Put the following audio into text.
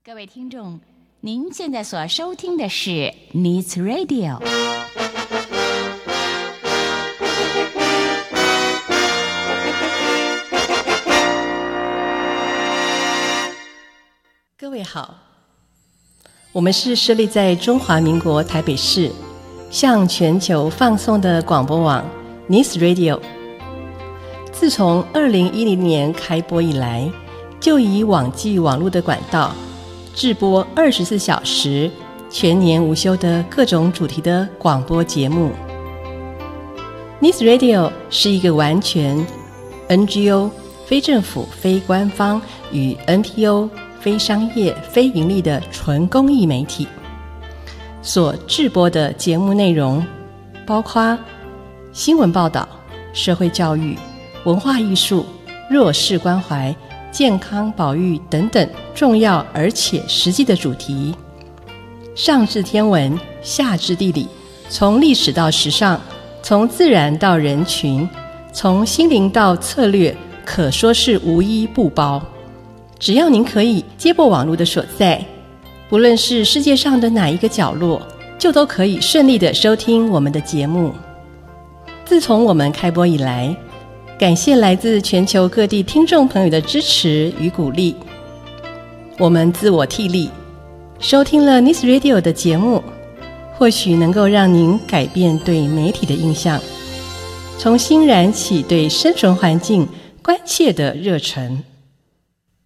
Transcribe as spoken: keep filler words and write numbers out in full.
各位听众，您现在所收听的是 Needs Radio。 各位好，我们是设立在中华民国台北市，向全球放送的广播网 Needs Radio。自从二零一零年开播以来，就以网际网络的管道制播二十四小时全年无休的各种主题的广播节目。 Needs Radio 是一个完全 N G O 非政府非官方与 N P O 非商业非盈利的纯公益媒体，所制播的节目内容包括新闻报道、社会教育、文化艺术、弱势关怀、健康保育等等重要而且实际的主题，上至天文，下至地理，从历史到时尚，从自然到人群，从心灵到策略，可说是无一不包。只要您可以接驳网络的所在，不论是世界上的哪一个角落，就都可以顺利地收听我们的节目。自从我们开播以来，感谢来自全球各地听众朋友的支持与鼓励，我们自我替力，收听了 Needs Radio 的节目，或许能够让您改变对媒体的印象，重新燃起对生存环境关切的热忱。